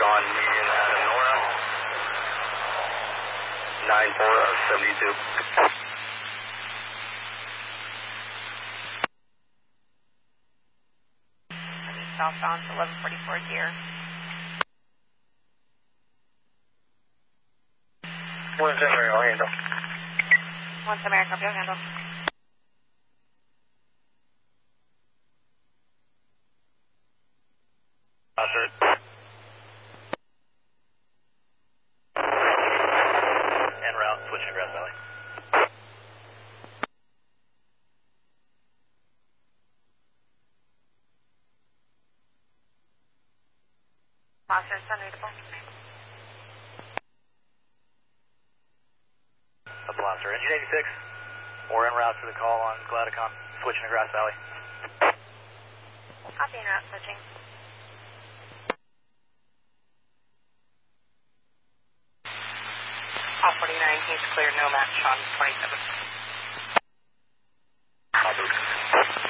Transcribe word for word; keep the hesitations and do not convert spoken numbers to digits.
on me and Adam Nora. nine four seventy-two. Southbound eleven forty-four gear. One America, I'll handle. One America, I'll handle. Roger. En route, switching to Grass Valley. Monster, unreadable. A Blaster, engine eighty-six. We're en route for the call on Gladicon, switching to Grass Valley. Copy, en route, switching. All forty-nine, he's clear, no match on twenty-seven.